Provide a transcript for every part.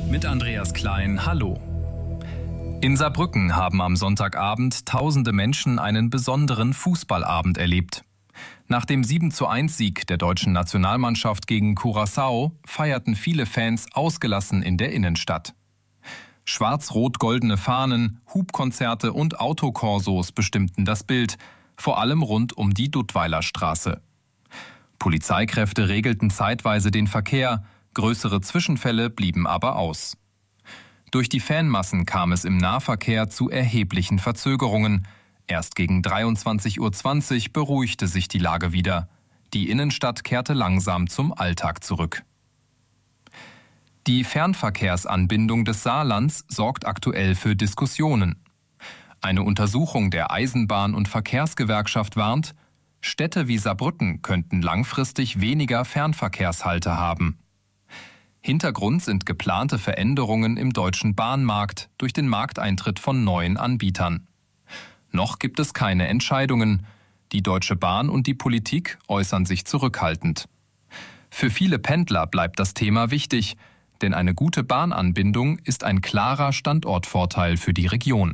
Mit Andreas Klein, hallo. In Saarbrücken haben am Sonntagabend tausende Menschen einen besonderen Fußballabend erlebt. Nach dem 7:1-Sieg der deutschen Nationalmannschaft gegen Curaçao feierten viele Fans ausgelassen in der Innenstadt. Schwarz-rot-goldene Fahnen, Hubkonzerte und Autokorsos bestimmten das Bild, vor allem rund um die Duttweiler Straße. Polizeikräfte regelten zeitweise den Verkehr, größere Zwischenfälle blieben aber aus. Durch die Fanmassen kam es im Nahverkehr zu erheblichen Verzögerungen. Erst gegen 23:20 Uhr beruhigte sich die Lage wieder. Die Innenstadt kehrte langsam zum Alltag zurück. Die Fernverkehrsanbindung des Saarlands sorgt aktuell für Diskussionen. Eine Untersuchung der Eisenbahn- und Verkehrsgewerkschaft warnt, Städte wie Saarbrücken könnten langfristig weniger Fernverkehrshalte haben. Hintergrund sind geplante Veränderungen im deutschen Bahnmarkt durch den Markteintritt von neuen Anbietern. Noch gibt es keine Entscheidungen. Die Deutsche Bahn und die Politik äußern sich zurückhaltend. Für viele Pendler bleibt das Thema wichtig, denn eine gute Bahnanbindung ist ein klarer Standortvorteil für die Region.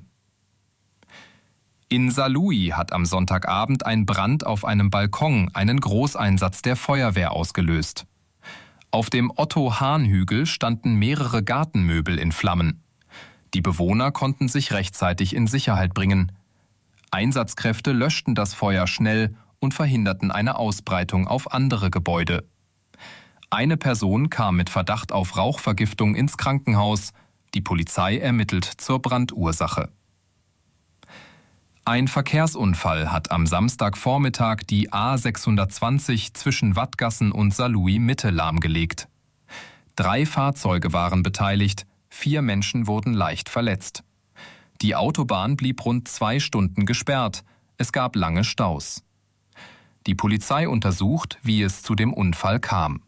In Saarlouis hat am Sonntagabend ein Brand auf einem Balkon einen Großeinsatz der Feuerwehr ausgelöst. Auf dem Otto-Hahn-Hügel standen mehrere Gartenmöbel in Flammen. Die Bewohner konnten sich rechtzeitig in Sicherheit bringen. Einsatzkräfte löschten das Feuer schnell und verhinderten eine Ausbreitung auf andere Gebäude. Eine Person kam mit Verdacht auf Rauchvergiftung ins Krankenhaus. Die Polizei ermittelt zur Brandursache. Ein Verkehrsunfall hat am Samstagvormittag die A620 zwischen Wattgassen und Saarlouis Mitte lahmgelegt. 3 Fahrzeuge waren beteiligt, 4 Menschen wurden leicht verletzt. Die Autobahn blieb rund 2 Stunden gesperrt. Es gab lange Staus. Die Polizei untersucht, wie es zu dem Unfall kam.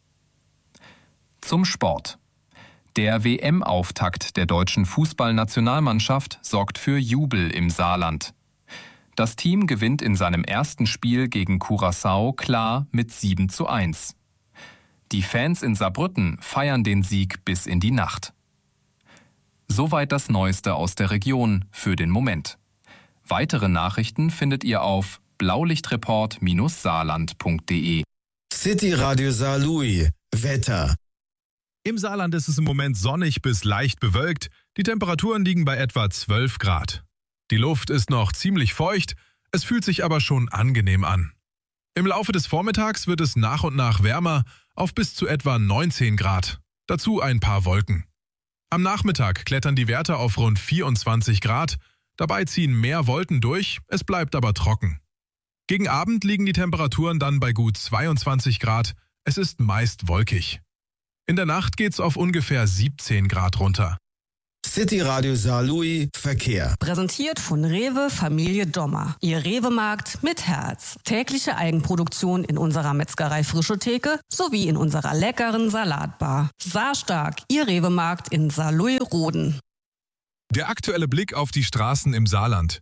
Zum Sport. Der WM-Auftakt der deutschen Fußballnationalmannschaft sorgt für Jubel im Saarland. Das Team gewinnt in seinem ersten Spiel gegen Curaçao klar mit 7:1. Die Fans in Saarbrücken feiern den Sieg bis in die Nacht. Soweit das Neueste aus der Region für den Moment. Weitere Nachrichten findet ihr auf blaulichtreport-saarland.de. City Radio Saarlouis. Wetter. Im Saarland ist es im Moment sonnig bis leicht bewölkt. Die Temperaturen liegen bei etwa 12 Grad. Die Luft ist noch ziemlich feucht, es fühlt sich aber schon angenehm an. Im Laufe des Vormittags wird es nach und nach wärmer auf bis zu etwa 19 Grad. Dazu ein paar Wolken. Am Nachmittag klettern die Werte auf rund 24 Grad. Dabei ziehen mehr Wolken durch, es bleibt aber trocken. Gegen Abend liegen die Temperaturen dann bei gut 22 Grad. Es ist meist wolkig. In der Nacht geht's auf ungefähr 17 Grad runter. City Radio Saarlouis Verkehr. Präsentiert von Rewe Familie Dommer. Ihr Rewe-Markt mit Herz. Tägliche Eigenproduktion in unserer Metzgerei Frische Theke sowie in unserer leckeren Salatbar. Saarstark, Ihr Rewe-Markt in Saarlouis-Roden. Der aktuelle Blick auf die Straßen im Saarland.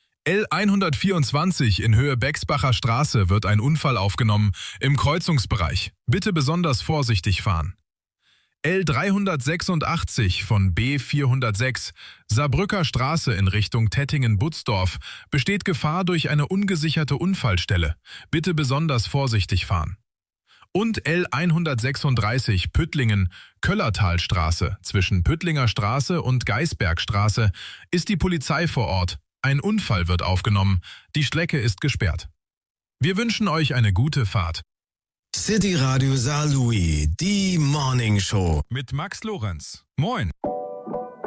L124 in Höhe Bexbacher Straße wird ein Unfall aufgenommen im Kreuzungsbereich. Bitte besonders vorsichtig fahren. L386 von B406, Saarbrücker Straße in Richtung Tettingen-Butzdorf, besteht Gefahr durch eine ungesicherte Unfallstelle. Bitte besonders vorsichtig fahren. Und L136 Püttlingen, Köllertalstraße zwischen Püttlinger Straße und Geisbergstraße ist die Polizei vor Ort. Ein Unfall wird aufgenommen. Die Strecke ist gesperrt. Wir wünschen euch eine gute Fahrt. City Radio Saarlouis, die Morning Show. Mit Max Lorenz. Moin.